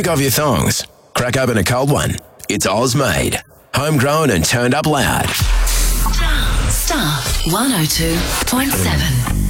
Kick off your thongs. Crack open a cold one. It's Oz made. Homegrown and turned up loud. Star 102.7.